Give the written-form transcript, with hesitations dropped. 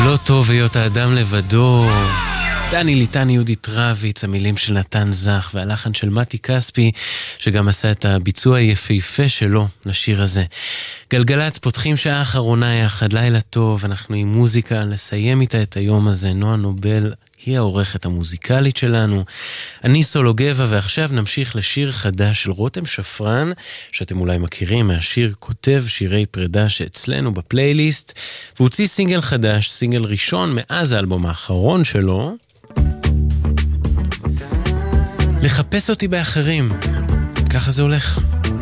לא טוב היות האדם לבדו. דני ליטני, יהודית רביץ, המילים של נתן זך והלחן של מתי כספי, שגם עשה את הביצוע היפהפה שלו לשיר הזה. גלגלץ, פותחים שעה אחרונה יחד, לילה טוב, אנחנו עם מוזיקה לסיים איתה את היום הזה. נועה נובל היא העורכת המוזיקלית שלנו, אני סולו גבע, ועכשיו נמשיך לשיר חדש של רותם שפרן, שאתם אולי מכירים מהשיר כותב שירי פרידה שאצלנו בפלייליסט, והוציא סינגל חדש, סינגל ראשון מאז האלבום האחרון שלו, לחפש אותי באחרים. ככה זה הולך.